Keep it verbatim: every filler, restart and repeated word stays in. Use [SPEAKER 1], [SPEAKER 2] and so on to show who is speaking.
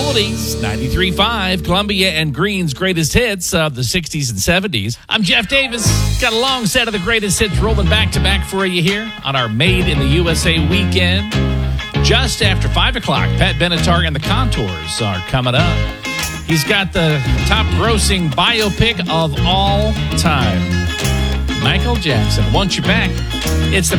[SPEAKER 1] Oldies, ninety-three point five, Columbia and Green's greatest hits of the sixties and seventies. I'm Jeff Davis. Got a long set of the greatest hits rolling back-to-back for you here on our Made in the U S A weekend. Just after five o'clock, Pat Benatar and the Contours are coming up. He's got the top-grossing biopic of all time, Michael Jackson. Wants you back. It's the